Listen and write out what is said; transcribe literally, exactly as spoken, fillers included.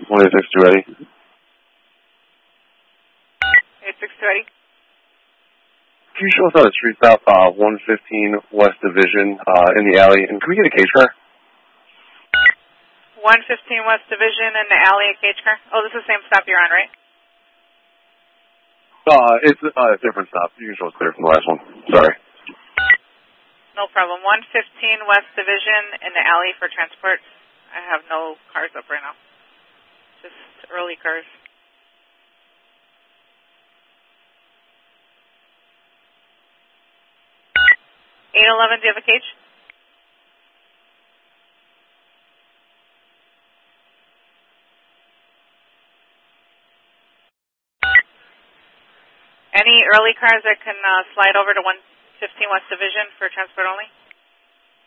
one eight six two ready. eight six two ready. Can you show us how the street stop, uh, one fifteen West Division, uh, in the alley, and can we get a cage car? one fifteen West Division in the alley, a cage car. Oh, this is the same stop you're on, right? Uh, it's uh, a different stop. You can show us clear from the last one. Sorry. No problem. one fifteen West Division in the alley for transport. I have no cars up right now. Just early cars. eight eleven, do you have a cage? Any early cars that can uh, slide over to one fifteen West Division for transport only?